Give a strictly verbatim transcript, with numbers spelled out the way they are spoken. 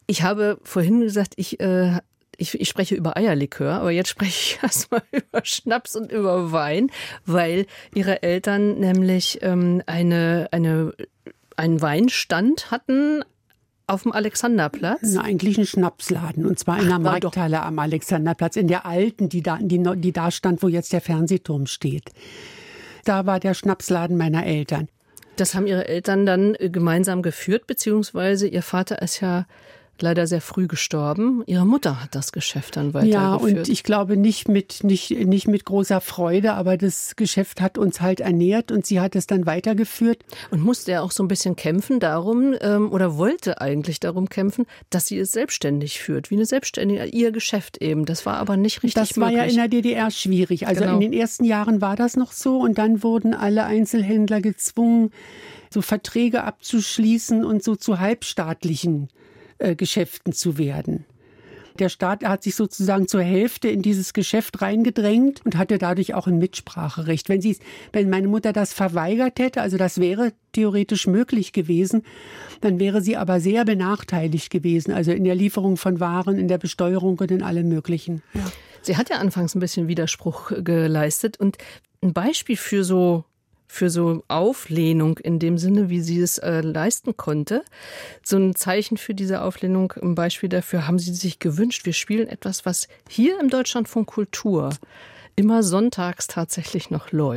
Ich habe vorhin gesagt, ich, äh, ich, ich spreche über Eierlikör, aber jetzt spreche ich erstmal über Schnaps und über Wein, weil Ihre Eltern nämlich ähm, eine, eine, einen Weinstand hatten auf dem Alexanderplatz. Na, eigentlich ein Schnapsladen, und zwar in der Markthalle am Alexanderplatz, in der alten, die da, die, die da stand, wo jetzt der Fernsehturm steht. Da war der Schnapsladen meiner Eltern. Das haben Ihre Eltern dann gemeinsam geführt, beziehungsweise Ihr Vater ist ja leider sehr früh gestorben. Ihre Mutter hat das Geschäft dann weitergeführt. Ja, und ich glaube nicht mit, nicht, nicht mit großer Freude, aber das Geschäft hat uns halt ernährt und sie hat es dann weitergeführt. Und musste ja auch so ein bisschen kämpfen darum, ähm, oder wollte eigentlich darum kämpfen, dass sie es selbstständig führt, wie eine Selbstständige, ihr Geschäft eben. Das war aber nicht richtig Das war möglich. ja in der D D R schwierig. Also genau. In den ersten Jahren war das noch so und dann wurden alle Einzelhändler gezwungen, so Verträge abzuschließen und so zu halbstaatlichen Geschäften zu werden. Der Staat hat sich sozusagen zur Hälfte in dieses Geschäft reingedrängt und hatte dadurch auch ein Mitspracherecht. Wenn sie, wenn meine Mutter das verweigert hätte, also das wäre theoretisch möglich gewesen, dann wäre sie aber sehr benachteiligt gewesen, also in der Lieferung von Waren, in der Besteuerung und in allem Möglichen. Ja. Sie hat ja anfangs ein bisschen Widerspruch geleistet und ein Beispiel für so für so Auflehnung in dem Sinne, wie sie es äh, leisten konnte. So ein Zeichen für diese Auflehnung, ein Beispiel dafür haben sie sich gewünscht. Wir spielen etwas, was hier im Deutschlandfunk Kultur immer sonntags tatsächlich noch läuft.